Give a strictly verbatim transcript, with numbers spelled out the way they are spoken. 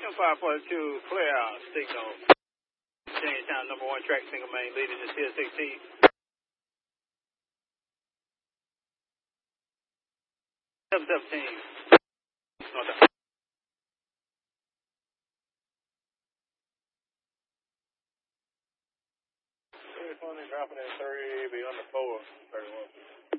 ten five forty-two, clear out, signal. Jamestown, number one track, single main, leading the T S sixteen. seven seventeen. North. twenty, dropping in three, be under four, thirty-one.